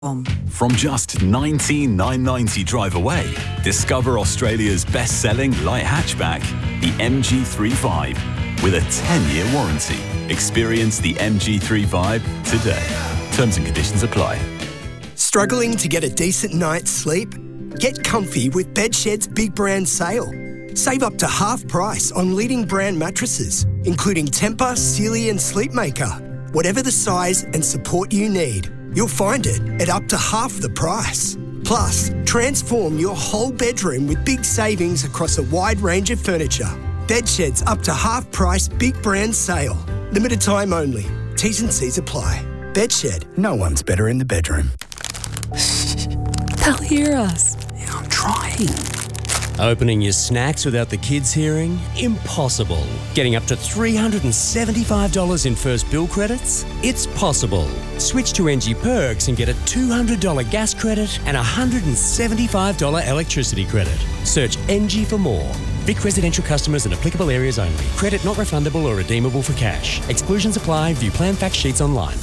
From just $19,990 drive away, discover Australia's best-selling light hatchback, the MG3 with a 10-year warranty. Experience the MG3 today. Terms and conditions apply. Struggling to get a decent night's sleep? Get comfy with Bedshed's Big Brand Sale. Save up to half price on leading brand mattresses, including Tempur, Sealy and Sleepmaker. Whatever the size and support you need, you'll find it at up to half the price. Plus, transform your whole bedroom with big savings across a wide range of furniture. Bedshed's up to half price Big Brand Sale. Limited time only. T's and C's apply. Bedshed, no one's better in the bedroom. They'll hear us. Yeah, I'm trying. Opening your snacks without the kids hearing? Impossible. Getting up to $375 in first bill credits? It's possible. Switch to NG Perks and get a $200 gas credit and a $175 electricity credit. Search NG for more. Vic residential customers and applicable areas only. Credit not refundable or redeemable for cash. Exclusions apply. View plan fact sheets online.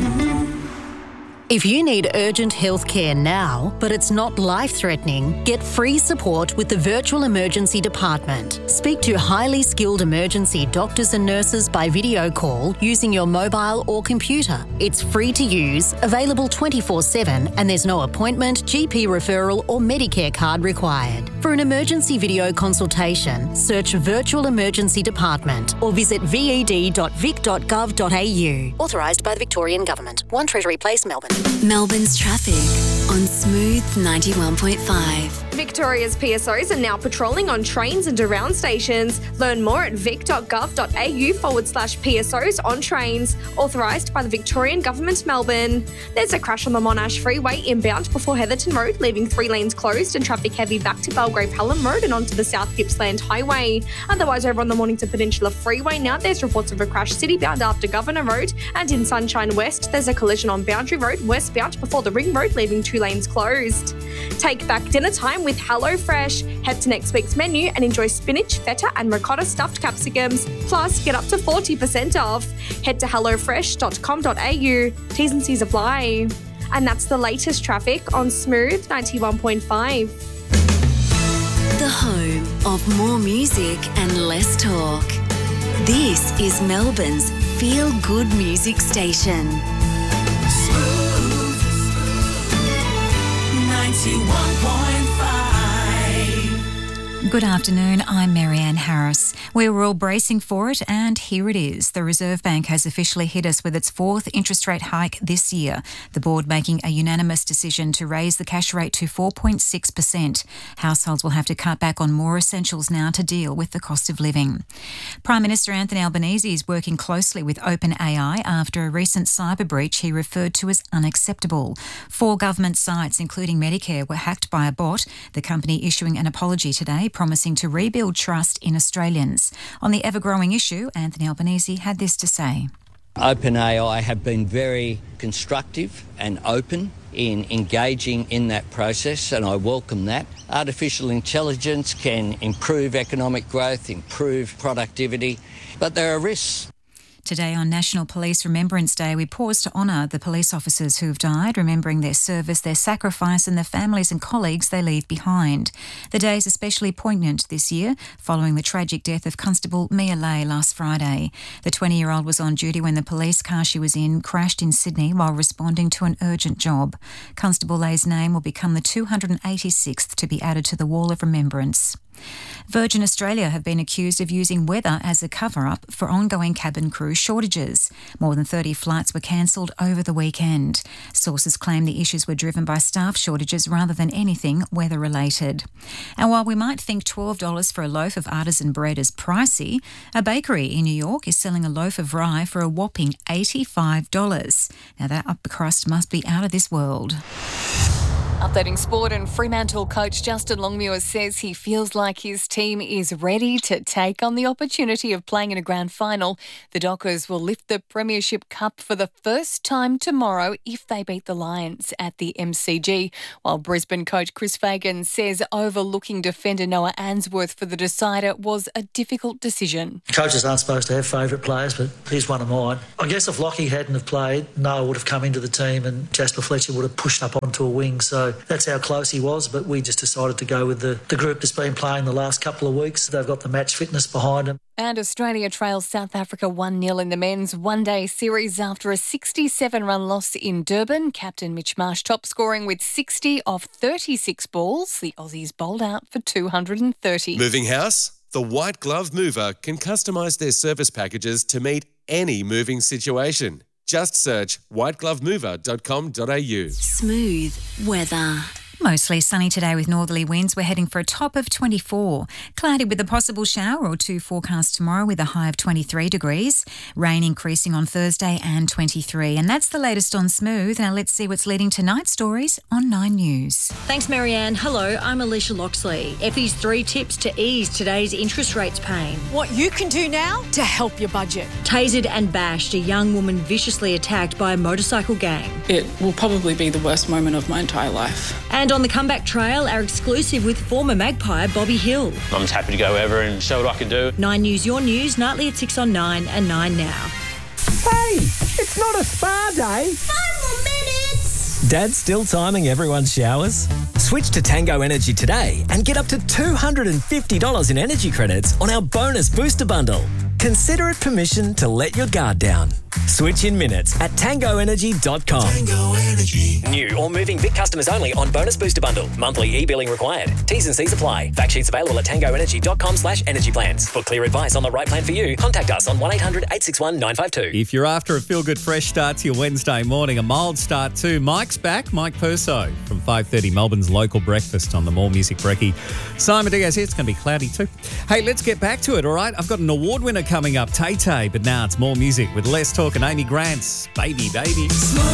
If you need urgent health care now, but it's not life-threatening, get free support with the Virtual Emergency Department. Speak to highly skilled emergency doctors and nurses by video call using your mobile or computer. It's free to use, available 24/7, and there's no appointment, GP referral or Medicare card required. For an emergency video consultation, search Virtual Emergency Department or visit ved.vic.gov.au. Authorised by the Victorian Government. 1 Treasury Place, Melbourne. Melbourne's traffic on Smooth 91.5. Victoria's PSOs are now patrolling on trains and around stations. Learn more at vic.gov.au/PSOs on trains. Authorised by the Victorian Government, Melbourne. There's a crash on the Monash Freeway inbound before Heatherton Road, leaving 3 lanes closed and traffic heavy back to Belgrave Hallam Road and onto the South Gippsland Highway. Otherwise, over on the Mornington Peninsula Freeway now, there's reports of a crash citybound after Governor Road, and in Sunshine West, there's a collision on Boundary Road westbound before the Ring Road, leaving 2 lanes closed. Take back dinner time with HelloFresh. Head to next week's menu and enjoy spinach, feta and ricotta stuffed capsicums. Plus, get up to 40% off. Head to hellofresh.com.au. T's and C's apply. And that's the latest traffic on Smooth 91.5. The home of more music and less talk. This is Melbourne's feel-good music station. Smooth 91.5. Good afternoon, I'm Marianne Harris. We were all bracing for it, and here it is. The Reserve Bank has officially hit us with its 4th interest rate hike this year, the board making a unanimous decision to raise the cash rate to 4.6%. Households will have to cut back on more essentials now to deal with the cost of living. Prime Minister Anthony Albanese is working closely with OpenAI after a recent cyber breach he referred to as unacceptable. 4 government sites, including Medicare, were hacked by a bot, the company issuing an apology today, promising to rebuild trust in Australians. On the ever-growing issue, Anthony Albanese had this to say. OpenAI have been very constructive and open in engaging in that process, and I welcome that. Artificial intelligence can improve economic growth, improve productivity, but there are risks. Today on National Police Remembrance Day, we pause to honour the police officers who have died, remembering their service, their sacrifice and the families and colleagues they leave behind. The day is especially poignant this year, following the tragic death of Constable Mia Lay last Friday. The 20-year-old was on duty when the police car she was in crashed in Sydney while responding to an urgent job. Constable Lay's name will become the 286th to be added to the Wall of Remembrance. Virgin Australia have been accused of using weather as a cover-up for ongoing cabin crew shortages. More than 30 flights were cancelled over the weekend. Sources claim the issues were driven by staff shortages rather than anything weather-related. And while we might think $12 for a loaf of artisan bread is pricey, a bakery in New York is selling a loaf of rye for a whopping $85. Now that upper crust must be out of this world. Updating sport, and Fremantle coach Justin Longmuir says he feels like his team is ready to take on the opportunity of playing in a grand final. The Dockers will lift the Premiership Cup for the first time tomorrow if they beat the Lions at the MCG, while Brisbane coach Chris Fagan says overlooking defender Noah Answorth for the decider was a difficult decision. Coaches aren't supposed to have favourite players, but he's one of mine. I guess if Lockie hadn't have played, Noah would have come into the team and Jasper Fletcher would have pushed up onto a wing, so that's how close he was, but we just decided to go with the group that's been playing the last couple of weeks. They've got the match fitness behind them. And Australia trails South Africa 1-0 in the men's one-day series after a 67-run loss in Durban. Captain Mitch Marsh top scoring with 60 of 36 balls. The Aussies bowled out for 230. Moving house? The White Glove Mover can customise their service packages to meet any moving situation. Just search whiteglovemover.com.au. Smooth weather. Mostly sunny today with northerly winds. We're heading for a top of 24. Cloudy with a possible shower or two forecast tomorrow with a high of 23 degrees. Rain increasing on Thursday and 23. And that's the latest on Smooth. Now let's see what's leading tonight's stories on 9 News. Thanks, Marianne. Hello, I'm Alicia Loxley. Effie's 3 tips to ease today's interest rates pain. What you can do now to help your budget. Tasered and bashed, a young woman viciously attacked by a motorcycle gang. It will probably be the worst moment of my entire life. And on the comeback trail, our exclusive with former Magpie Bobby Hill. I'm just happy to go over and show what I can do. 9 News, your news, nightly at 6 on 9 and 9 now. Hey, it's not a spa day. 5 more minutes. Dad's still timing everyone's showers? Switch to Tango Energy today and get up to $250 in energy credits on our bonus booster bundle. Consider it permission to let your guard down. Switch in minutes at tangoenergy.com. Tango Energy. New or moving Vic customers only on bonus booster bundle. Monthly e-billing required. T's and C's apply. Fact sheets available at tangoenergy.com/energy plans. For clear advice on the right plan for you, contact us on 1-800-861-952. If you're after a feel-good fresh start to your Wednesday morning, a mild start too, Mike's back. Mike Perso from 5:30, Melbourne's local breakfast on the More Music Brekkie. Simon Diaz here. It's going to be cloudy too. Hey, let's get back to it, all right? I've got an award winner coming up, Tay Tay, but now it's more music with Les Talk and Amy Grant's Baby Baby.